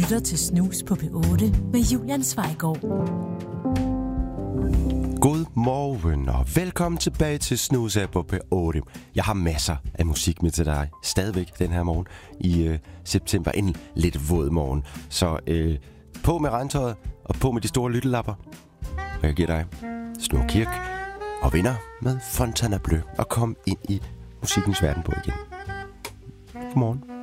lytter til Snus på P8 med Julian Zweigård. God morgen og velkommen tilbage til Snus her på P8. Jeg har masser af musik med til dig stadigvæk den her morgen i september. En lidt våd morgen. Så på med regntøjet og på med de store lyttelapper. Og jeg giver dig Snor Kirk og Vinder med Fontana Bleu og kom ind i musikkens verden på igen. Godmorgen.